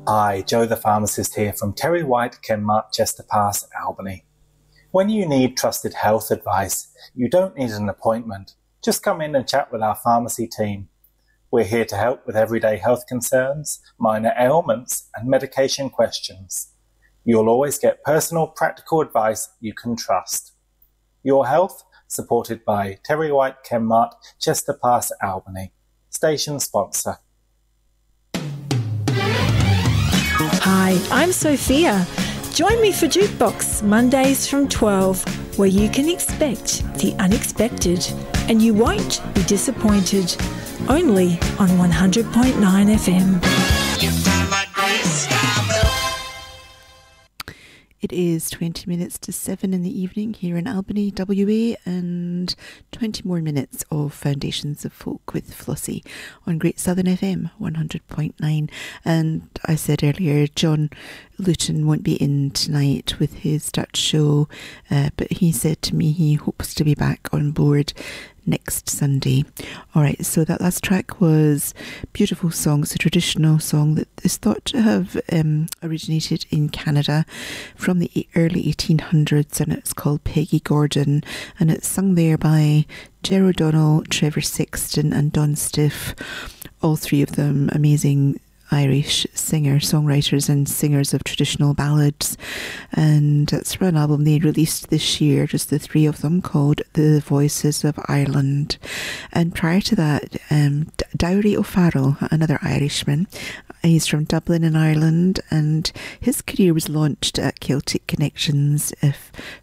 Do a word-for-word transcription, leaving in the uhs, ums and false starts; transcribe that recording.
Hi, Joe the pharmacist here from Terry White, Kenmart, Chester Pass, Albany. When you need trusted health advice, you don't need an appointment. Just come in and chat with our pharmacy team. We're here to help with everyday health concerns, minor ailments, and medication questions. You'll always get personal, practical advice you can trust. Your health, supported by Terry White, Kenmart, Chester Pass, Albany. Station sponsor. Hi, I'm Sophia. Join me for Jukebox Mondays from twelve, where you can expect the unexpected and you won't be disappointed. Only on one hundred point nine F M. It is twenty minutes to seven in the evening here in Albany, W A, and twenty more minutes of Foundations of Folk with Flossie on Great Southern F M one hundred point nine. And I said earlier, John Luton won't be in tonight with his Dutch show, uh, but he said to me he hopes to be back on board next Sunday. Alright, so that last track was Beautiful Song. It's a traditional song that is thought to have um, originated in Canada from the early eighteen hundreds, and it's called Peggy Gordon, and it's sung there by Ger O'Donnell, Trevor Sexton and Don Stiff, all three of them amazing Irish singer, songwriters and singers of traditional ballads. And it's from an album they released this year, just the three of them, called The Voices of Ireland. And prior to that, um, Dowry O'Farrell, another Irishman, he's from Dublin in Ireland, and his career was launched at Celtic Connections, if